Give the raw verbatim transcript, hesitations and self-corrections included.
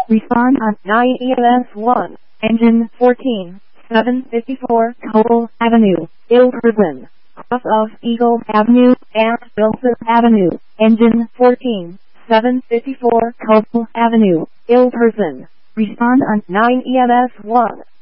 Respond on nine E M S one. engine fourteen, seven fifty-four Copel Avenue, Ill Prison, cross of Eagle Avenue and Wilson Avenue. Engine fourteen, seven fifty-four Copel Avenue, Ill Prison. Respond on nine E M S one.